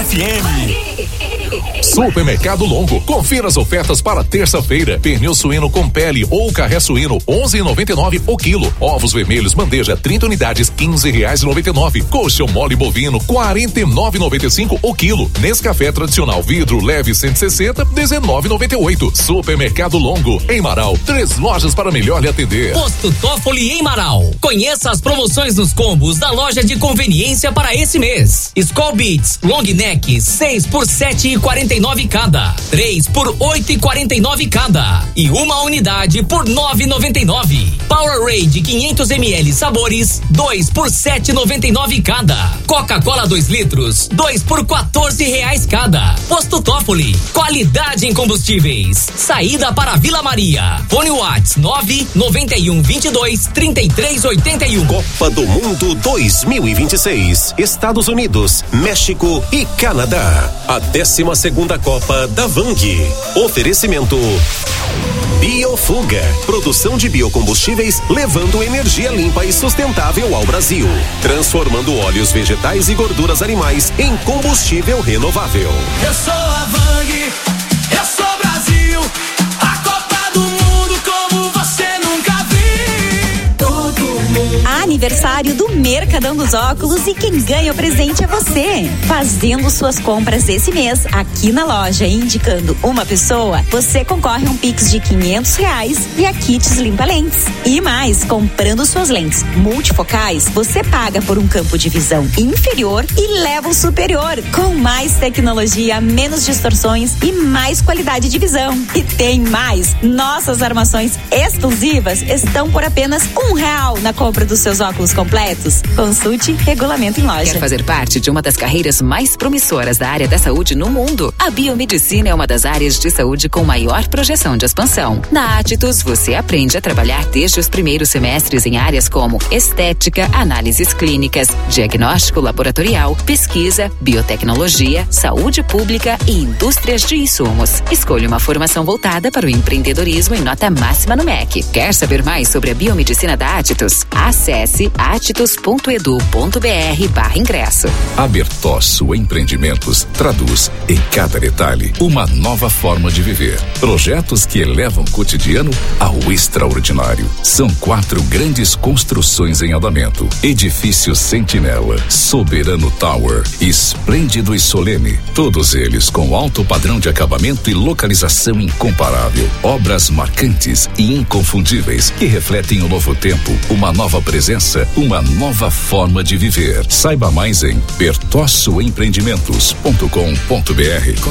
FM. Supermercado Longo. Confira as ofertas para terça-feira. Pernil suíno com pele ou carré suíno 11,99 o quilo. Ovos vermelhos bandeja 30 unidades R$15,99. Colchão mole bovino 49,95 o quilo. Nescafé tradicional vidro leve 160 19,98. Supermercado Longo em Marau. 3 lojas para melhor lhe atender. Posto Toffoli em Marau. Conheça as promoções nos combos da loja de conveniência para esse mês. Skol Beats Long Neck 6 por 7,49 cada. 3 por 8,49 cada. E uma unidade por 9,99. Powerade 500 ml sabores 2 por 7,99 cada. Coca-Cola 2 litros 2 por R$14 cada. Posto Toffoli. Qualidade em combustíveis. Saída para Vila Maria. Fone Whats 991223381. Copa do Mundo 2026. Estados Unidos, México e Canadá. A 12ª Copa da Vang. Oferecimento Biofuga, produção de biocombustíveis levando energia limpa e sustentável ao Brasil, transformando óleos vegetais e gorduras animais em combustível renovável. Eu sou a Vang, eu sou Brasil, a Copa do Mundo como você nunca viu. Todo mundo. Aniversário do Mercadão dos Óculos e quem ganha o presente é você. Fazendo suas compras esse mês aqui na loja, indicando uma pessoa, você concorre a um Pix de R$500 e a kits limpa lentes. E mais, comprando suas lentes multifocais, você paga por um campo de visão inferior e leva um superior, com mais tecnologia, menos distorções e mais qualidade de visão. E tem mais, nossas armações exclusivas estão por apenas R$1 na compra dos seus óculos completos. Consulte regulamento em loja. Quer fazer parte de uma das carreiras mais promissoras da área da saúde no mundo? A biomedicina é uma das áreas de saúde com maior projeção de expansão. Na Atitus, você aprende a trabalhar desde os primeiros semestres em áreas como estética, análises clínicas, diagnóstico laboratorial, pesquisa, biotecnologia, saúde pública e indústrias de insumos. Escolha uma formação voltada para o empreendedorismo em nota máxima no MEC. Quer saber mais sobre a biomedicina da Atitus? Acesse atitus.edu.br/ingresso. A Bertosso Empreendimentos traduz em cada detalhe uma nova forma de viver. Projetos que elevam o cotidiano ao extraordinário. São 4 grandes construções em andamento. Edifício Sentinela, Soberano Tower, Esplêndido e Solene. Todos eles com alto padrão de acabamento e localização incomparável. Obras marcantes e inconfundíveis que refletem o novo tempo, uma nova presença, uma nova forma de viver. Saiba mais em bertossoempreendimentos.com.br.